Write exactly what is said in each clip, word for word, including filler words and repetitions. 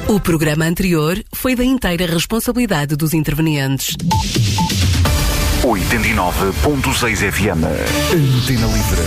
O programa anterior foi da inteira responsabilidade dos intervenientes. oitenta e nove ponto seis F M. Antena Livre.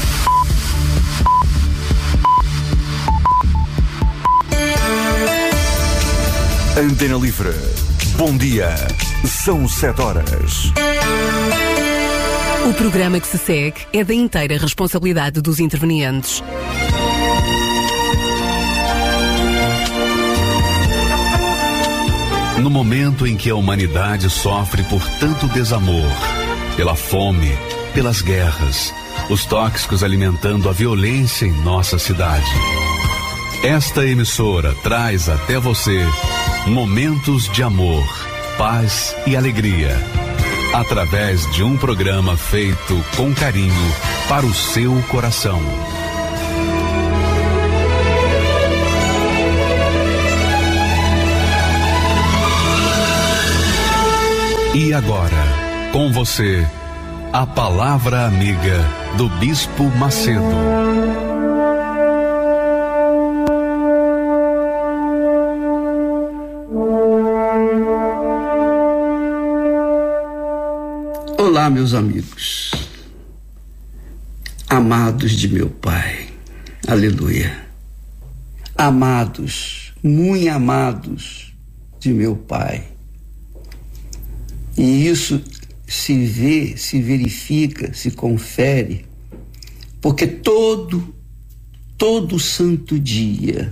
Antena Livre. Bom dia. São sete horas. O programa que se segue é da inteira responsabilidade dos intervenientes. No momento em que a humanidade sofre por tanto desamor, pela fome, pelas guerras, os tóxicos alimentando a violência em nossa cidade, esta emissora traz até você momentos de amor, paz e alegria, através de um programa feito com carinho para o seu coração. E agora, com você, a palavra amiga do Bispo Macedo. Olá, meus amigos, amados de meu Pai, aleluia, amados, muito amados de meu Pai. E isso se vê, se verifica, se confere, porque todo, todo santo dia,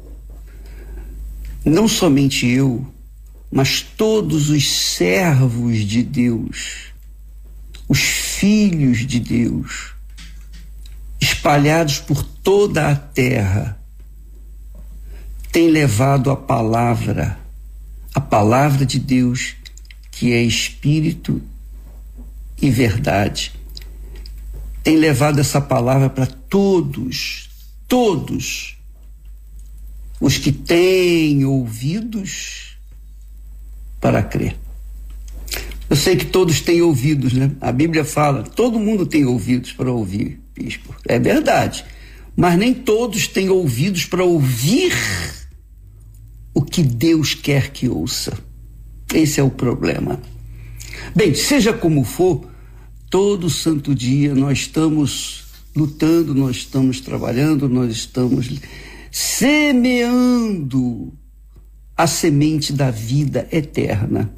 não somente eu, mas todos os servos de Deus, os filhos de Deus, espalhados por toda a terra, têm levado a palavra, a palavra de Deus, que é espírito e verdade. Tem levado essa palavra para todos, todos os que têm ouvidos para crer. Eu sei que todos têm ouvidos, né? A Bíblia fala, todo mundo tem ouvidos para ouvir, bispo. É verdade. Mas nem todos têm ouvidos para ouvir o que Deus quer que ouça. Esse é o problema. Bem, seja como for, todo santo dia nós estamos lutando, nós estamos trabalhando, nós estamos semeando a semente da vida eterna.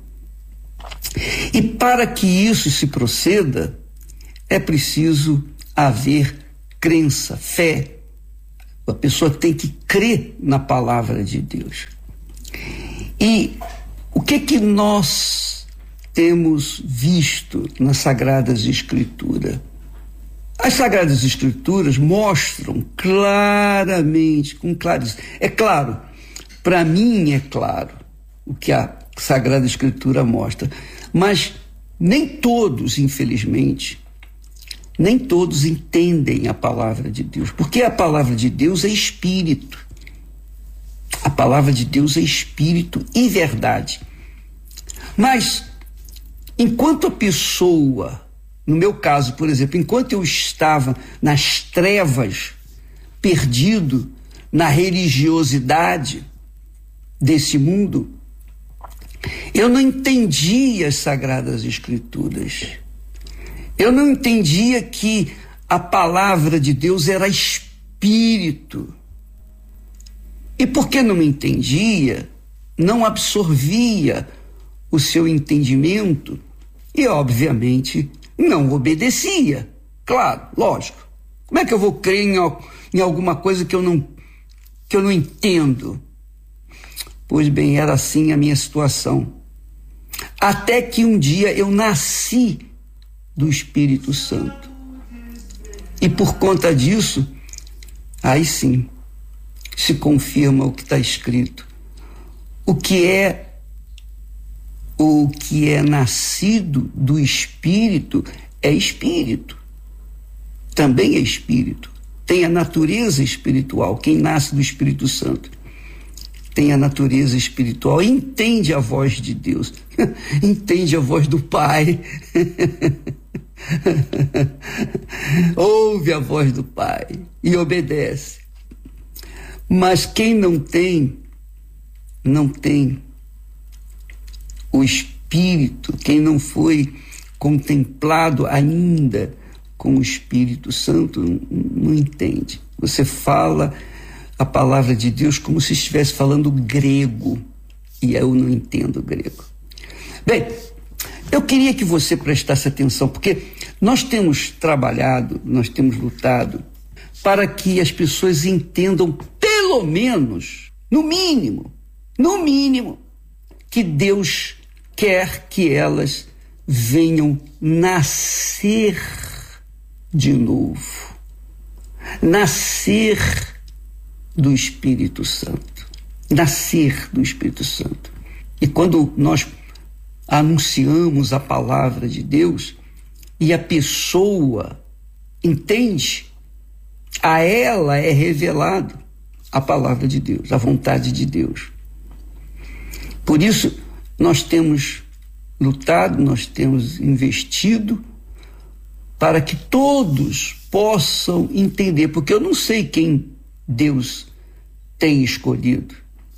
E para que isso se proceda, é preciso haver crença, fé. A pessoa tem que crer na palavra de Deus. E o que que nós temos visto nas Sagradas Escrituras? As Sagradas Escrituras mostram claramente, com clareza. É claro, para mim é claro o que a Sagrada Escritura mostra, mas nem todos, infelizmente, nem todos entendem a palavra de Deus, porque a palavra de Deus é espírito. A palavra de Deus é espírito e verdade. Mas, enquanto a pessoa, no meu caso, por exemplo, enquanto eu estava nas trevas, perdido na religiosidade desse mundo, eu não entendia as Sagradas Escrituras. Eu não entendia que a palavra de Deus era espírito. E porque não entendia, não absorvia o seu entendimento e, obviamente, não obedecia. Claro, lógico. Como é que eu vou crer em, em alguma coisa que eu não, que eu não entendo? Pois bem, era assim a minha situação. Até que um dia eu nasci do Espírito Santo. E por conta disso, aí sim, se confirma o que está escrito. O que é o que é nascido do Espírito é Espírito. Também é Espírito. Tem a natureza espiritual. Quem nasce do Espírito Santo tem a natureza espiritual, entende a voz de Deus, entende a voz do Pai, ouve a voz do Pai e obedece. Mas quem não tem não tem o Espírito, quem não foi contemplado ainda com o Espírito Santo, não, não entende. Você fala a palavra de Deus como se estivesse falando grego, e eu não entendo grego. Bem, eu queria que você prestasse atenção, porque nós temos trabalhado, nós temos lutado para que as pessoas entendam, pelo menos, no mínimo, no mínimo, que Deus quer que elas venham nascer de novo, nascer do Espírito Santo, nascer do Espírito Santo. E quando nós anunciamos a palavra de Deus e a pessoa entende, a ela é revelado a palavra de Deus, a vontade de Deus. Por isso, nós temos lutado, nós temos investido para que todos possam entender, porque eu não sei quem Deus tem escolhido,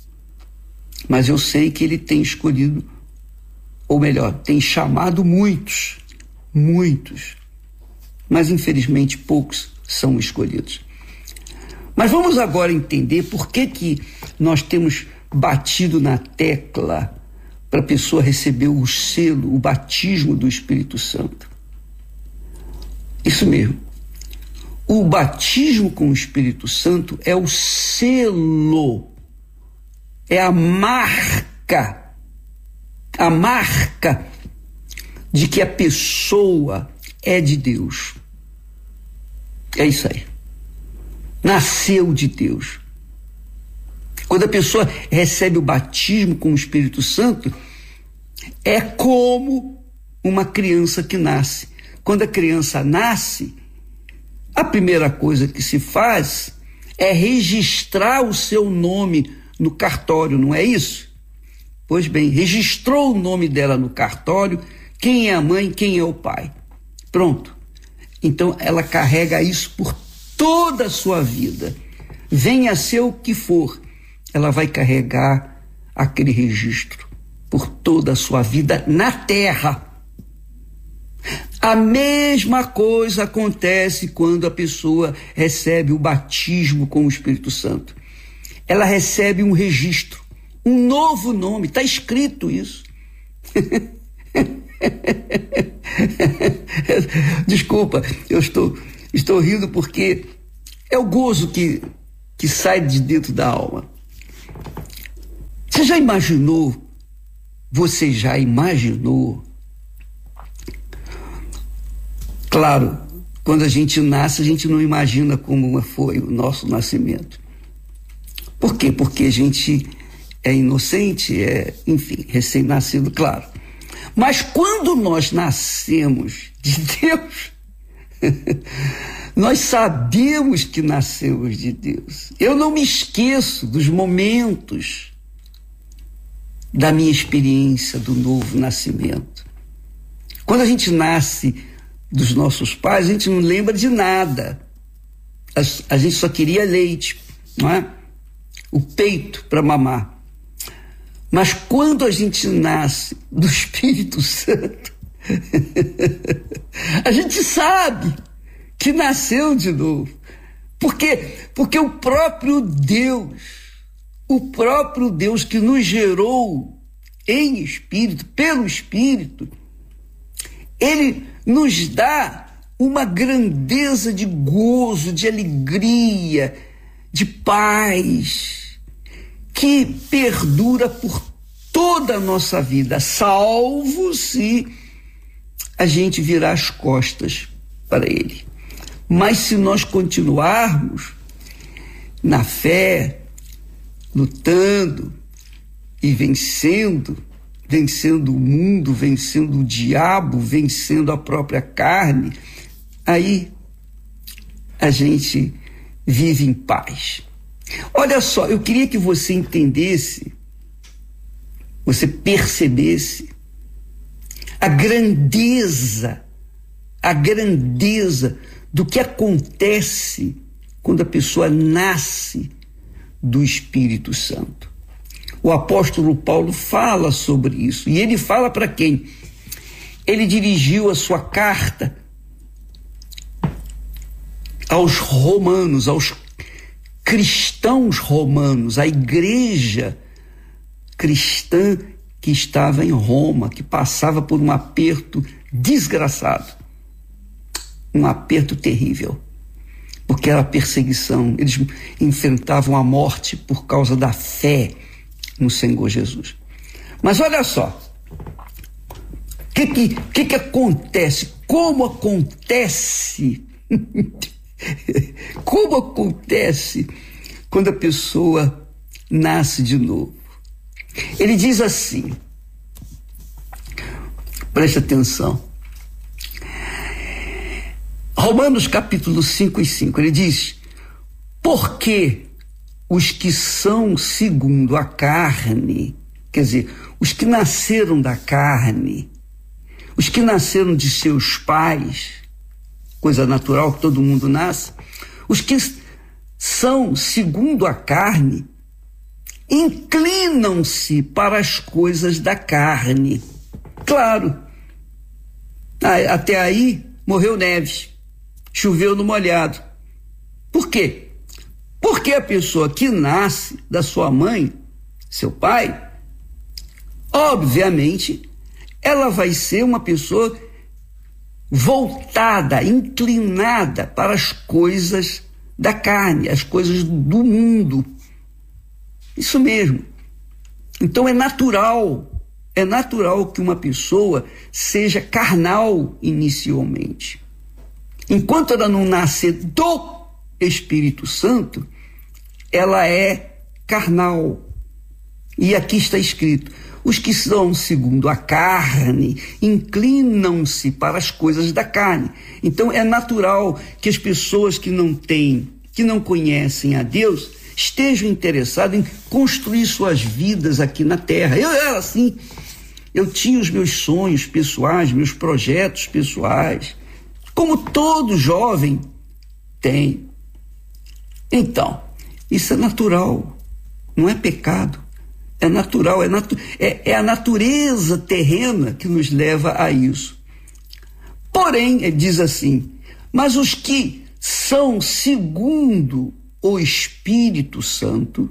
mas eu sei que Ele tem escolhido, ou melhor, tem chamado muitos, muitos, mas infelizmente poucos são escolhidos. Mas vamos agora entender por que que nós temos batido na tecla para a pessoa receber o selo, o batismo do Espírito Santo. Isso mesmo. O batismo com o Espírito Santo é o selo, é a marca, a marca de que a pessoa é de Deus. É isso aí. Nasceu de Deus. Quando a pessoa recebe o batismo com o Espírito Santo, é como uma criança que nasce. Quando a criança nasce, a primeira coisa que se faz é registrar o seu nome no cartório, não é isso? Pois bem, registrou o nome dela no cartório, quem é a mãe, quem é o pai. Pronto. Então ela carrega isso por toda a sua vida. Venha a ser o que for, ela vai carregar aquele registro por toda a sua vida na terra. A mesma coisa acontece quando a pessoa recebe o batismo com o Espírito Santo. Ela recebe um registro, um novo nome, está escrito isso. Desculpa, eu estou, estou rindo porque é o gozo que, que sai de dentro da alma. Você já imaginou, você já imaginou, claro, quando a gente nasce, a gente não imagina como foi o nosso nascimento. Por quê? Porque a gente é inocente, é, enfim, recém-nascido, claro. Mas quando nós nascemos de Deus, nós sabemos que nascemos de Deus. Eu não me esqueço dos momentos da minha experiência do novo nascimento. Quando a gente nasce dos nossos pais, a gente não lembra de nada. A, a gente só queria leite, não é? O peito para mamar. Mas quando a gente nasce do Espírito Santo, a gente sabe que nasceu de novo. Por quê? Porque o próprio Deus, o próprio Deus que nos gerou em espírito, pelo Espírito, Ele nos dá uma grandeza de gozo, de alegria, de paz, que perdura por toda a nossa vida, salvo se a gente virar as costas para Ele. Mas se nós continuarmos na fé, lutando e vencendo, vencendo o mundo, vencendo o diabo, vencendo a própria carne, aí a gente vive em paz. Olha só, eu queria que você entendesse, você percebesse a grandeza, a grandeza do que acontece quando a pessoa nasce do Espírito Santo. O apóstolo Paulo fala sobre isso. E ele fala para quem? Ele dirigiu a sua carta aos romanos, aos cristãos romanos, à igreja cristã que estava em Roma, que passava por um aperto desgraçado, um aperto terrível, porque era perseguição. Eles enfrentavam a morte por causa da fé no Senhor Jesus. Mas olha só, o que que, que que acontece? Como acontece? Como acontece quando a pessoa nasce de novo? Ele diz assim, preste atenção, Romanos capítulo cinco e cinco, ele diz: porque os que são segundo a carne, quer dizer, os que nasceram da carne, os que nasceram de seus pais, coisa natural que todo mundo nasce, os que são segundo a carne, inclinam-se para as coisas da carne. Claro, até aí morreu Neves, choveu no molhado. Por quê? Porque a pessoa que nasce da sua mãe, seu pai, obviamente, ela vai ser uma pessoa voltada, inclinada para as coisas da carne, as coisas do mundo. Isso mesmo. Então é natural, é natural que uma pessoa seja carnal inicialmente. Enquanto ela não nascer do Espírito Santo, ela é carnal. E aqui está escrito: os que são segundo a carne inclinam-se para as coisas da carne. Então é natural que as pessoas que não têm, que não conhecem a Deus, estejam interessadas em construir suas vidas aqui na terra. Eu era assim, eu tinha os meus sonhos pessoais, meus projetos pessoais, como todo jovem tem. Então, isso é natural, não é pecado, é natural, é, natu- é, é a natureza terrena que nos leva a isso. Porém, ele diz assim, mas os que são segundo o Espírito Santo,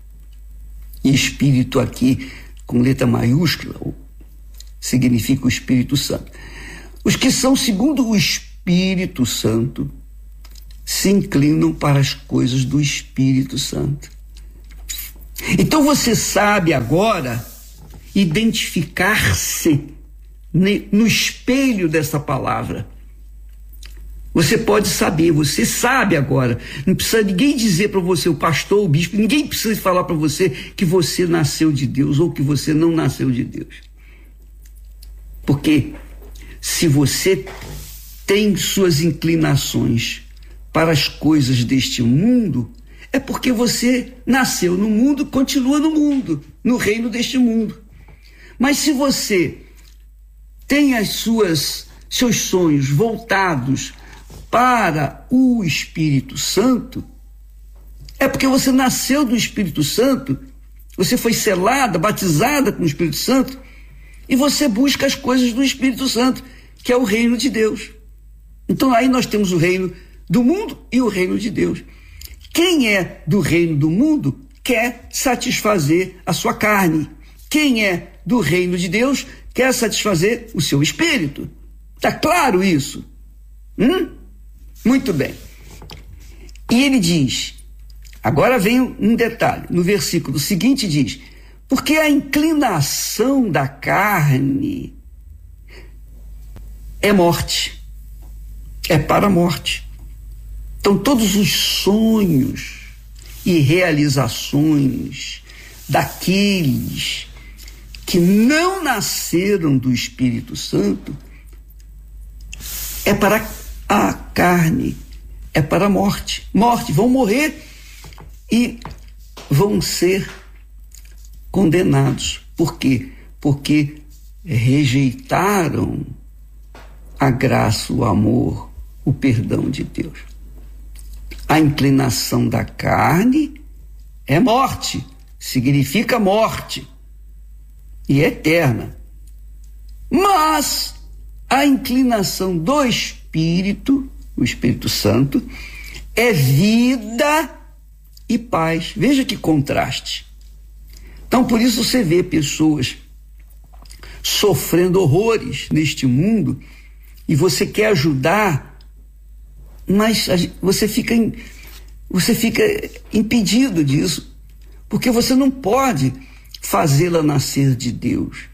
e Espírito aqui com letra maiúscula, significa o Espírito Santo. Os que são segundo o Espírito Santo se inclinam para as coisas do Espírito Santo. Então você sabe agora identificar-se no espelho dessa palavra. Você pode saber, você sabe agora. Não precisa ninguém dizer para você, o pastor, o bispo, ninguém precisa falar para você que você nasceu de Deus ou que você não nasceu de Deus. Porque se você tem suas inclinações para as coisas deste mundo, é porque você nasceu no mundo, continua no mundo, no reino deste mundo. Mas se você tem as suas, seus sonhos voltados para o Espírito Santo, é porque você nasceu do Espírito Santo, você foi selada, batizada com o Espírito Santo, e você busca as coisas do Espírito Santo, que é o reino de Deus. Então aí nós temos o reino do mundo e o reino de Deus. Quem é do reino do mundo quer satisfazer a sua carne. Quem é do reino de Deus quer satisfazer o seu espírito. Está claro isso? Hum? Muito bem. E ele diz, agora vem um detalhe, no versículo seguinte diz, porque a inclinação da carne é morte, é para a morte. Então todos os sonhos e realizações daqueles que não nasceram do Espírito Santo é para a carne, é para a morte. Morte, vão morrer e vão ser condenados. Por quê? Porque rejeitaram a graça, o amor, o perdão de Deus. A inclinação da carne é morte, significa morte e eterna. Mas a inclinação do Espírito, o Espírito Santo, é vida e paz. Veja que contraste. Então, por isso você vê pessoas sofrendo horrores neste mundo e você quer ajudar, mas você fica, você fica impedido disso, porque você não pode fazê-la nascer de Deus.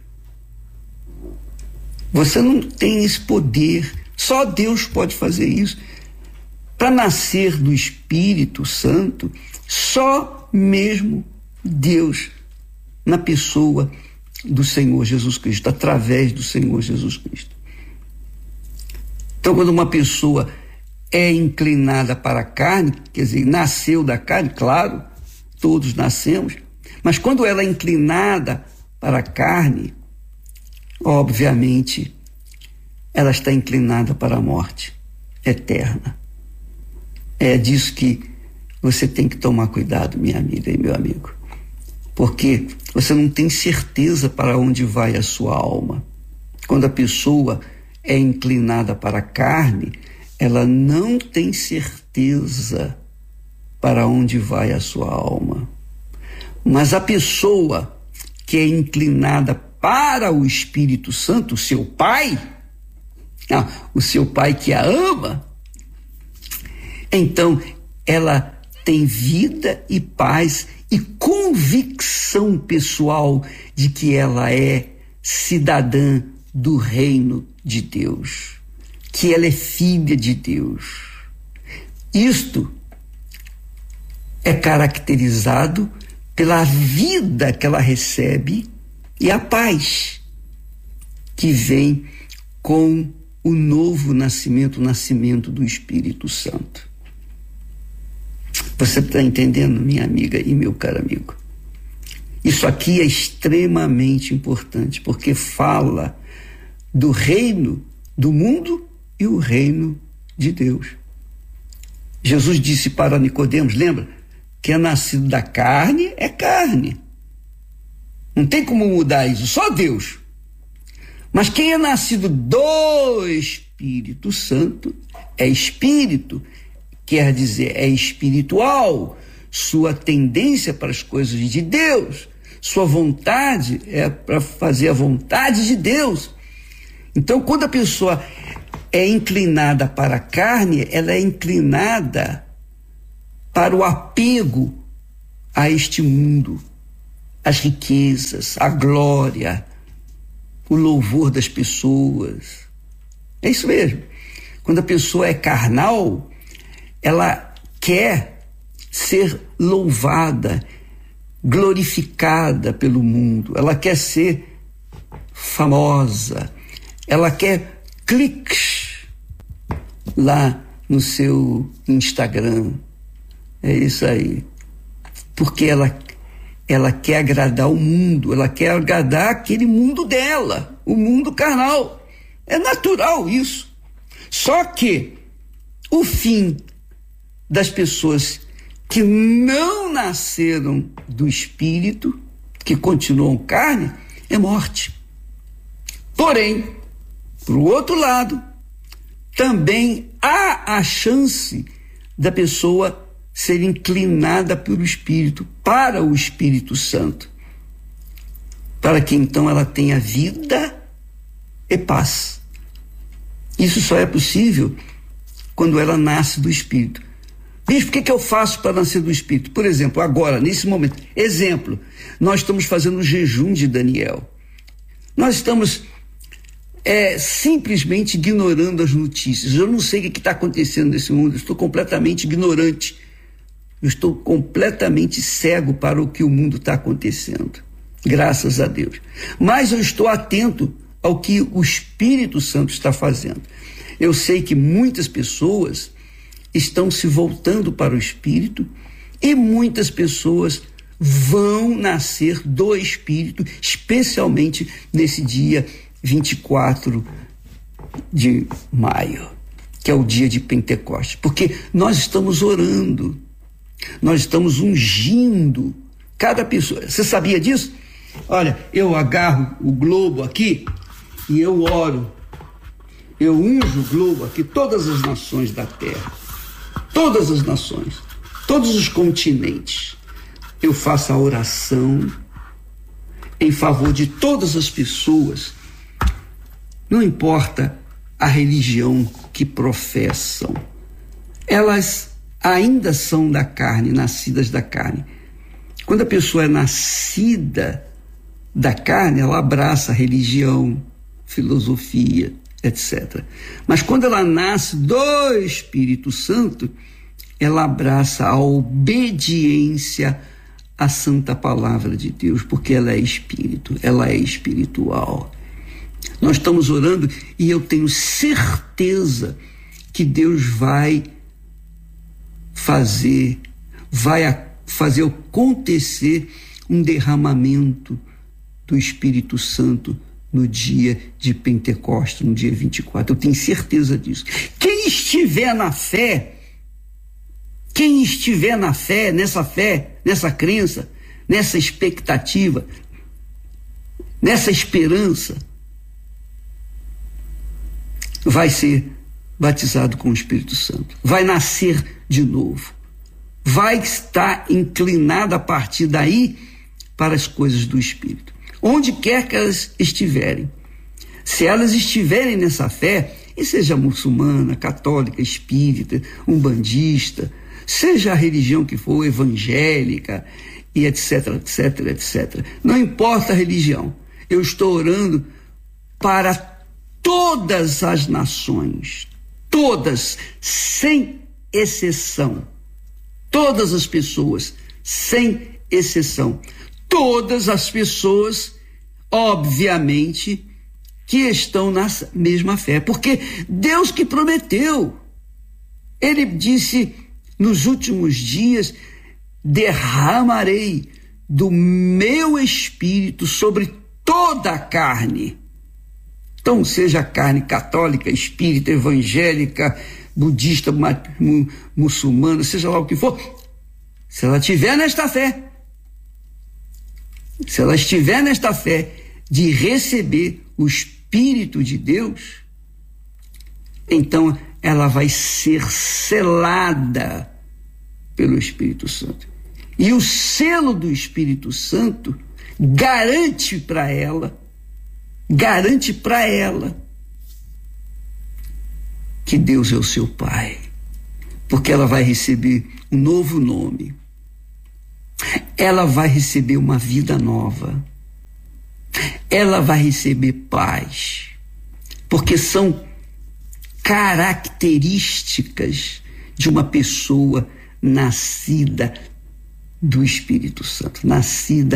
Você não tem esse poder, só Deus pode fazer isso. Para nascer do Espírito Santo, só mesmo Deus, na pessoa do Senhor Jesus Cristo, através do Senhor Jesus Cristo. Então, quando uma pessoa é inclinada para a carne, quer dizer, nasceu da carne, claro, todos nascemos, mas quando ela é inclinada para a carne, obviamente, ela está inclinada para a morte eterna. É disso que você tem que tomar cuidado, minha amiga e meu amigo, porque você não tem certeza para onde vai a sua alma. Quando a pessoa é inclinada para a carne, ela não tem certeza para onde vai a sua alma. Mas a pessoa que é inclinada para o Espírito Santo, o seu Pai, ah, o seu Pai que a ama, então ela tem vida e paz e convicção pessoal de que ela é cidadã do reino de Deus, que ela é filha de Deus. Isto é caracterizado pela vida que ela recebe e a paz que vem com o novo nascimento, o nascimento do Espírito Santo. Você está entendendo, minha amiga e meu caro amigo? Isso aqui é extremamente importante, porque fala do reino do mundo e o reino de Deus. Jesus disse para Nicodemos, lembra? Quem é nascido da carne é carne. Não tem como mudar isso, só Deus. Mas quem é nascido do Espírito Santo é espírito, quer dizer, é espiritual. Sua tendência para as coisas de Deus, sua vontade é para fazer a vontade de Deus. Então, quando a pessoa é inclinada para a carne, ela é inclinada para o apego a este mundo, as riquezas, a glória, o louvor das pessoas. É isso mesmo. Quando a pessoa é carnal, ela quer ser louvada, glorificada pelo mundo, ela quer ser famosa, ela quer cliques lá no seu Instagram. É isso aí. Porque ela, ela quer agradar o mundo, ela quer agradar aquele mundo dela, o mundo carnal. É natural isso. Só que o fim das pessoas que não nasceram do Espírito, que continuam carne, é morte. Porém, por outro lado, também há a chance da pessoa ser inclinada pelo Espírito, para o Espírito Santo, para que então ela tenha vida e paz. Isso só é possível quando ela nasce do Espírito. Bispo, o que, que eu faço para nascer do Espírito? Por exemplo, agora, nesse momento, exemplo, nós estamos fazendo o jejum de Daniel. Nós estamos é, simplesmente ignorando as notícias. Eu não sei o que está acontecendo nesse mundo, eu estou completamente ignorante. Eu estou completamente cego para o que o mundo está acontecendo, graças a Deus. Mas eu estou atento ao que o Espírito Santo está fazendo. Eu sei que muitas pessoas estão se voltando para o Espírito e muitas pessoas vão nascer do Espírito, especialmente nesse dia vinte e quatro de maio, que é o dia de Pentecostes, porque nós estamos orando, nós estamos ungindo Cada pessoa. Você sabia disso? Olha, eu agarro o globo aqui e eu oro. Eu unjo o globo aqui, todas as nações da terra. Todas as nações. Todos os continentes. Eu faço a oração em favor de todas as pessoas. Não importa a religião que professam. Elas ainda são da carne, nascidas da carne. Quando a pessoa é nascida da carne, ela abraça a religião, filosofia, etcétera. Mas quando ela nasce do Espírito Santo, ela abraça a obediência à santa palavra de Deus, porque ela é espírito, ela é espiritual. Nós estamos orando e eu tenho certeza que Deus vai fazer, vai fazer acontecer um derramamento do Espírito Santo no dia de Pentecostes, no dia vinte e quatro. Eu tenho certeza disso. Quem estiver na fé, quem estiver na fé, nessa fé, nessa crença, nessa expectativa, nessa esperança, vai ser batizado com o Espírito Santo, vai nascer de novo, vai estar inclinado a partir daí para as coisas do Espírito. Onde quer que elas estiverem, se elas estiverem nessa fé, e seja muçulmana, católica, espírita, umbandista, seja a religião que for, evangélica, e etc, etc, etcétera. Não importa a religião, eu estou orando para todas as nações, todas, sem exceção, todas as pessoas, sem exceção. Todas as pessoas, obviamente, que estão na mesma fé, porque Deus que prometeu, Ele disse, nos últimos dias, derramarei do meu espírito sobre toda a carne. Então, seja a carne católica, espírita, evangélica, budista, muçulmana, seja lá o que for, se ela estiver nesta fé, se ela estiver nesta fé de receber o Espírito de Deus, então ela vai ser selada pelo Espírito Santo. E o selo do Espírito Santo garante para ela, garante para ela que Deus é o seu Pai, porque ela vai receber um novo nome. Ela vai receber uma vida nova. Ela vai receber paz, porque são características de uma pessoa nascida do Espírito Santo, nascida